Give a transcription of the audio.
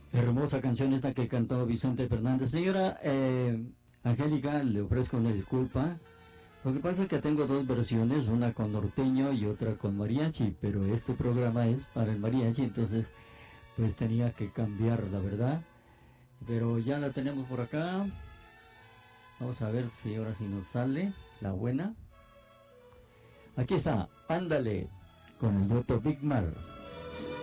Hermosa canción esta que cantó Vicente Fernández. Señora Angélica, le ofrezco una disculpa. Lo que pasa es que tengo dos versiones, una con norteño y otra con mariachi, pero este programa es para el mariachi, entonces pues tenía que cambiar, la verdad. Pero ya la tenemos por acá. Vamos a ver si ahora sí nos sale la buena. Aquí está, ándale, con el dueto Big Mar.